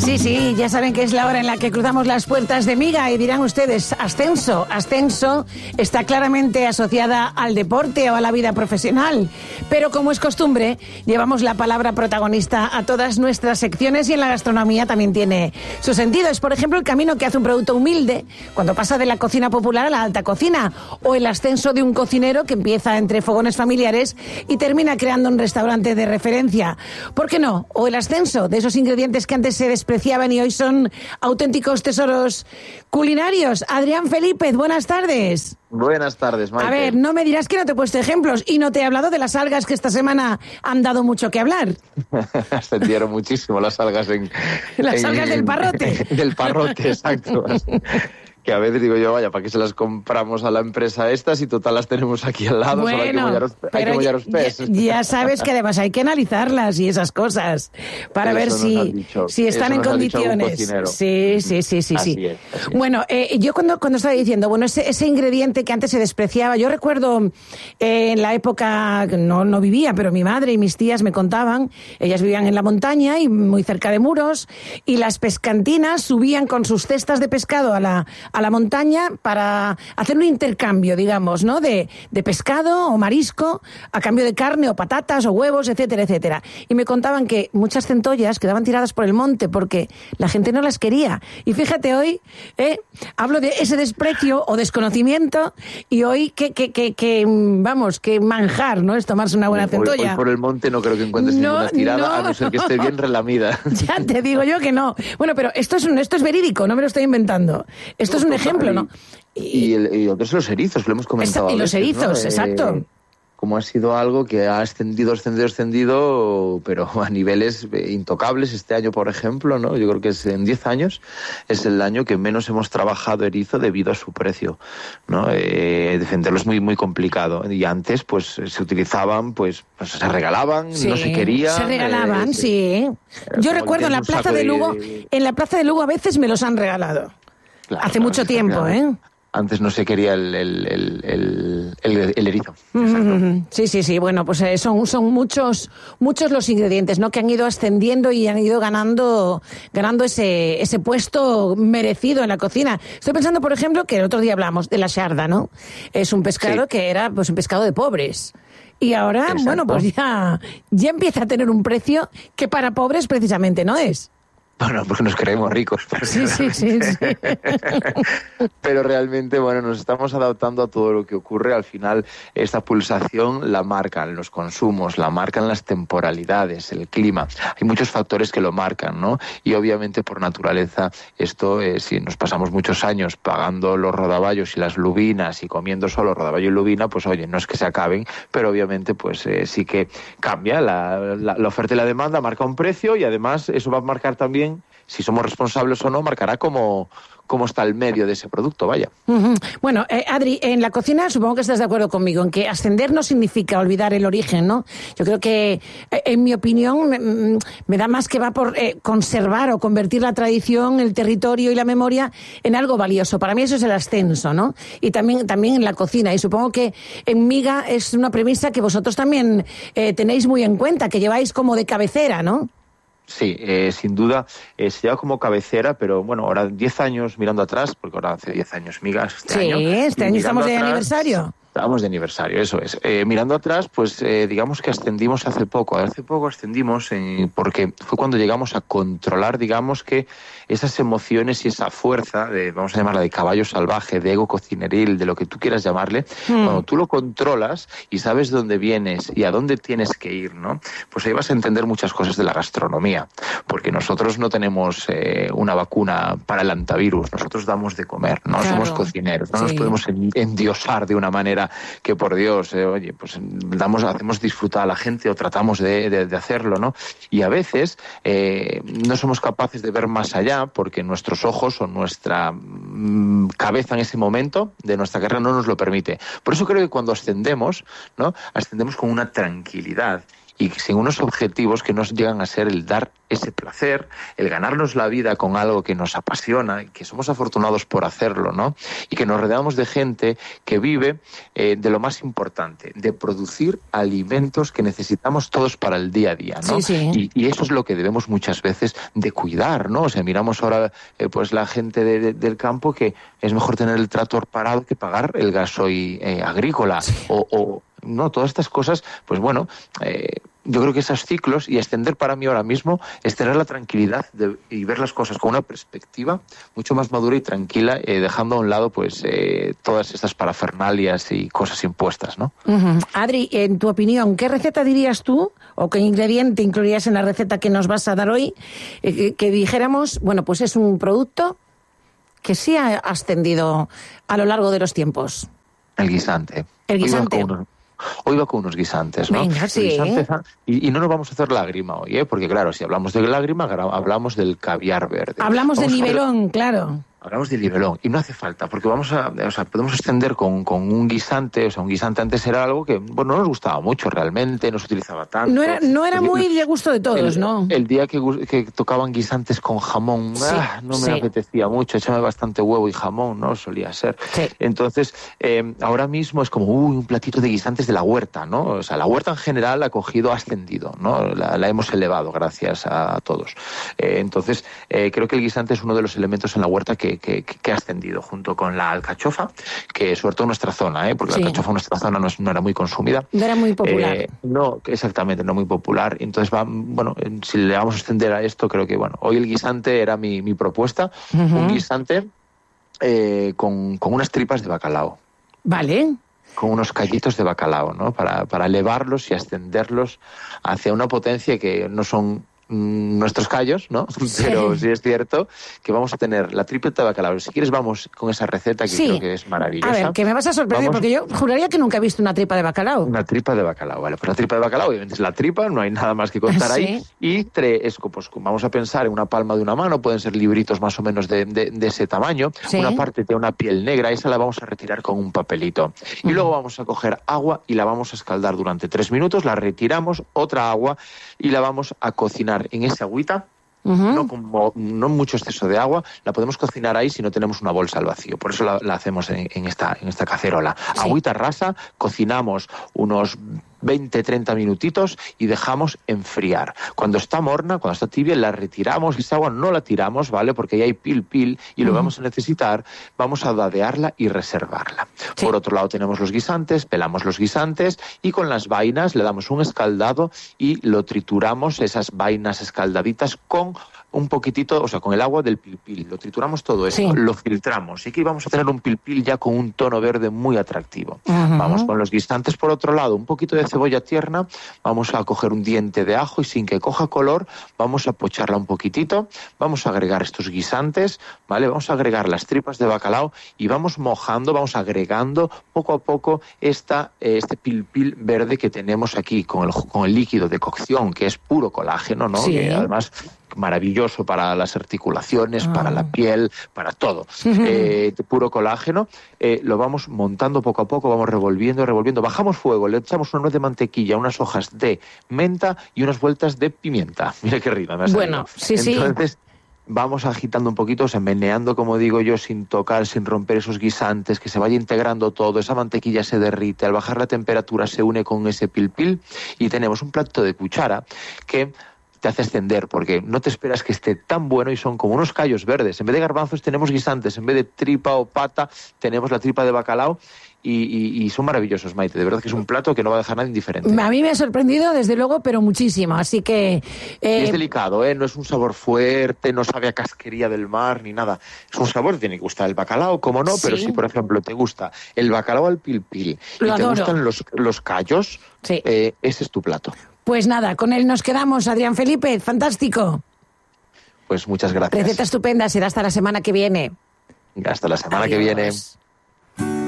Sí, ya saben que es la hora en la que cruzamos las puertas de Miga y dirán ustedes, ascenso está claramente asociada al deporte o a la vida profesional, pero como es costumbre, llevamos la palabra protagonista a todas nuestras secciones y en la gastronomía también tiene su sentido. Es, por ejemplo, el camino que hace un producto humilde cuando pasa de la cocina popular a la alta cocina, o el ascenso de un cocinero que empieza entre fogones familiares y termina creando un restaurante de referencia. ¿Por qué no? O el ascenso de esos ingredientes que antes se despreciaban y hoy son auténticos tesoros culinarios. Adrián Felípez, buenas tardes. Buenas tardes, Maite. A ver, no me dirás que no te he puesto ejemplos y no te he hablado de las algas que esta semana han dado mucho que hablar. Ascendieron muchísimo las algas Las algas del parrote. Del parrote, exacto. Que a veces digo yo, vaya, ¿para qué se las compramos a la empresa estas y total las tenemos aquí al lado? Bueno, solo hay que mollar los pies. Ya sabes que además hay que analizarlas y esas cosas para ver si están en condiciones. Sí. Así es. Bueno, yo cuando estaba diciendo, bueno, ese ingrediente que antes se despreciaba, yo recuerdo en la época, no vivía, pero mi madre y mis tías me contaban, ellas vivían en la montaña y muy cerca de Muros, y las pescantinas subían con sus cestas de pescado a la montaña para hacer un intercambio, digamos, ¿no? De pescado o marisco a cambio de carne o patatas o huevos, etcétera, etcétera. Y me contaban que muchas centollas quedaban tiradas por el monte porque la gente no las quería. Y fíjate hoy, hablo de ese desprecio o desconocimiento y hoy que manjar, ¿no? Es tomarse una buena centolla. Hoy por el monte no creo que encuentres ninguna tirada, a no ser que esté bien relamida. Ya te digo yo que no. Bueno, pero esto es verídico, no me lo estoy inventando. Esto es un ejemplo, ¿no? Y otros los erizos, lo hemos comentado. Y los erizos, ¿no? Exacto. Como ha sido algo que ha ascendido, pero a niveles intocables. Este año, por ejemplo, ¿no? Yo creo que en 10 años es el año que menos hemos trabajado erizo debido a su precio, ¿no? Defenderlo es muy, muy complicado. Y antes, pues, se utilizaban, pues se regalaban, sí, no se querían. Se regalaban, sí. Yo recuerdo en la Plaza de Lugo a veces me los han regalado. Claro, hace mucho tiempo, Antes no se quería el erizo. Sí. Bueno, pues son muchos los ingredientes, ¿no? Que han ido ascendiendo y han ido ganando ese puesto merecido en la cocina. Estoy pensando, por ejemplo, que el otro día hablamos de la xarda, ¿no? Es un pescado que era pues un pescado de pobres. Y ahora, exacto, bueno, pues ya empieza a tener un precio que para pobres precisamente no es. Bueno, porque nos creemos ricos. Sí. Pero realmente, bueno, nos estamos adaptando a todo lo que ocurre. Al final, esta pulsación la marcan los consumos, la marcan las temporalidades, el clima. Hay muchos factores que lo marcan, ¿no? Y obviamente, por naturaleza, esto, si nos pasamos muchos años pagando los rodaballos y las lubinas y comiendo solo rodaballo y lubina, pues oye, no es que se acaben, pero obviamente, pues sí que cambia. La oferta y la demanda marca un precio y además eso va a marcar también, si somos responsables o no, marcará cómo está el medio de ese producto, vaya. Uh-huh. Bueno, Adri, en la cocina supongo que estás de acuerdo conmigo en que ascender no significa olvidar el origen, ¿no? Yo creo que, en mi opinión, me da más que va por conservar o convertir la tradición, el territorio y la memoria en algo valioso. Para mí eso es el ascenso, ¿no? Y también en la cocina. Y supongo que en Miga es una premisa que vosotros también tenéis muy en cuenta, que lleváis como de cabecera, ¿no? Sí, sin duda se lleva como cabecera, pero bueno, ahora 10 años mirando atrás, porque ahora hace 10 años Migas este año. Sí, este año estamos de aniversario. Estamos de aniversario, eso es. Mirando atrás, pues digamos que ascendimos hace poco. Hace poco ascendimos porque fue cuando llegamos a controlar, digamos que esas emociones y esa fuerza, vamos a llamarla de caballo salvaje, de ego cocineril, de lo que tú quieras llamarle, cuando tú lo controlas y sabes dónde vienes y a dónde tienes que ir, ¿no? Pues ahí vas a entender muchas cosas de la gastronomía, porque nosotros no tenemos una vacuna para el antivirus, nosotros damos de comer, no somos cocineros, no nos podemos endiosar de una manera que, por Dios, oye, pues hacemos disfrutar a la gente o tratamos de hacerlo, ¿no? Y a veces no somos capaces de ver más allá porque nuestros ojos o nuestra cabeza en ese momento de nuestra carrera no nos lo permite. Por eso creo que cuando ascendemos, ¿no? Ascendemos con una tranquilidad y sin unos objetivos que nos llegan a ser el dar ese placer, el ganarnos la vida con algo que nos apasiona, y que somos afortunados por hacerlo, ¿no? Y que nos rodeamos de gente que vive de lo más importante, de producir alimentos que necesitamos todos para el día a día, ¿no? Sí, sí. Y eso es lo que debemos muchas veces de cuidar, ¿no? O sea, miramos ahora pues la gente del campo, que es mejor tener el tractor parado que pagar el gasoil agrícola, Sí. o no, todas estas cosas, pues bueno, yo creo que esos ciclos, y extender para mí ahora mismo, es tener la tranquilidad y ver las cosas con una perspectiva mucho más madura y tranquila, dejando a un lado pues todas estas parafernalias y cosas impuestas, ¿no? Adri, en tu opinión, ¿qué receta dirías tú o qué ingrediente incluirías en la receta que nos vas a dar hoy, que dijéramos, bueno, pues es un producto que sí ha ascendido a lo largo de los tiempos? El guisante. El guisante. Hoy va con unos guisantes, ¿no? Venga, sí. Y no nos vamos a hacer lágrima hoy, ¿eh? Porque claro, si hablamos de lágrima, hablamos del caviar verde. Hablamos de nivelón, claro. Hablamos de nivelón, y no hace falta, porque podemos extender con un guisante. O sea, un guisante antes era algo que, bueno, no nos gustaba mucho realmente, no se utilizaba tanto. No era muy de gusto de todos, ¿no? El día que tocaban guisantes con jamón, sí, no me apetecía mucho, échame bastante huevo y jamón, ¿no? Solía ser. Sí. Entonces, ahora mismo es como, un platito de guisantes de la huerta, ¿no? O sea, la huerta en general ha ascendido, ¿no? La hemos elevado gracias a todos. Entonces, creo que el guisante es uno de los elementos en la huerta que ha ascendido, junto con la alcachofa, que sobre todo en nuestra zona, porque sí. la alcachofa en nuestra zona no era muy consumida. No era muy popular. No, exactamente, no muy popular. Entonces, si le vamos a extender a esto, creo que, hoy el guisante era mi propuesta, un guisante con unas tripas de bacalao. Vale. Con unos callitos de bacalao, ¿no? Para elevarlos y ascenderlos hacia una potencia que no son nuestros callos, ¿no? Sí. Pero sí es cierto que vamos a tener la tripeta de bacalao. Si quieres, vamos con esa receta que creo que es maravillosa. A ver, que me vas a sorprender, porque yo juraría que nunca he visto una tripa de bacalao. Una tripa de bacalao, vale. Pues la tripa de bacalao, obviamente es la tripa, no hay nada más que contar ahí. Y pues vamos a pensar en una palma de una mano, pueden ser libritos más o menos de ese tamaño. Sí. Una parte de una piel negra, esa la vamos a retirar con un papelito. Y luego vamos a coger agua y la vamos a escaldar durante 3 minutos, la retiramos, otra agua, y la vamos a cocinar en esa agüita, no mucho exceso de agua, la podemos cocinar ahí si no tenemos una bolsa al vacío, por eso la hacemos en esta cacerola. Sí. Agüita rasa, cocinamos unos 20-30 minutitos y dejamos enfriar. Cuando está morna, cuando está tibia, la retiramos, esa agua no la tiramos, ¿vale? Porque ahí hay pil y lo vamos a necesitar, vamos a dadearla y reservarla. Sí. Por otro lado tenemos los guisantes, pelamos los guisantes y con las vainas le damos un escaldado y lo trituramos, esas vainas escaldaditas, con un poquitito, o sea, con el agua del pilpil. Lo trituramos todo eso, sí. Lo filtramos. Y aquí vamos a tener un pilpil ya con un tono verde muy atractivo. Vamos con los guisantes por otro lado, un poquito de cebolla tierna, vamos a coger un diente de ajo y sin que coja color, vamos a pocharla un poquitito, vamos a agregar estos guisantes, ¿vale? Vamos a agregar las tripas de bacalao y vamos mojando, vamos agregando poco a poco este pilpil verde que tenemos aquí con el líquido de cocción, que es puro colágeno, ¿no? Sí. Que además maravilloso para las articulaciones, para la piel, para todo. Puro colágeno. Lo vamos montando poco a poco, vamos revolviendo. Bajamos fuego, le echamos una nuez de mantequilla, unas hojas de menta y unas vueltas de pimienta. Mira qué rima me ha salido. Bueno, sí. Entonces, vamos agitando un poquito, o sea, meneando, como digo yo, sin tocar, sin romper esos guisantes, que se vaya integrando todo, esa mantequilla se derrite, al bajar la temperatura se une con ese pilpil y tenemos un plato de cuchara que te hace ascender, porque no te esperas que esté tan bueno y son como unos callos verdes. En vez de garbanzos tenemos guisantes, en vez de tripa o pata tenemos la tripa de bacalao y son maravillosos, Maite. De verdad que es un plato que no va a dejar nada indiferente. A mí me ha sorprendido, desde luego, pero muchísimo, así que... Y es delicado, no es un sabor fuerte, no sabe a casquería del mar ni nada. Es un sabor, tiene que gustar el bacalao, como no, sí. Pero si, por ejemplo, te gusta el bacalao al pilpil y te gustan los callos, sí. Ese es tu plato. Pues nada, con él nos quedamos, Adrián Felipe, fantástico. Pues muchas gracias. Receta estupenda, será hasta la semana que viene. Hasta la semana que viene.